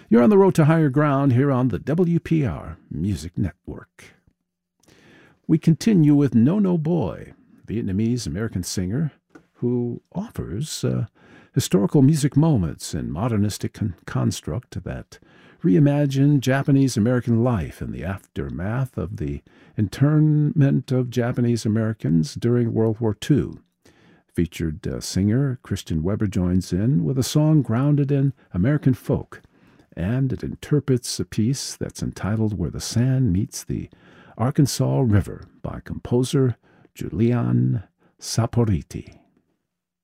You're on the road to higher ground here on the WPR Music Network. We continue with No No Boy, Vietnamese-American singer who offers historical music moments and modernistic construct that reimagine Japanese-American life in the aftermath of the internment of Japanese Americans during World War II. Featured singer Christian Weber joins in with a song grounded in American folk, and it interprets a piece that's entitled Where the Sand Meets the Arkansas River by composer Julian Saporiti.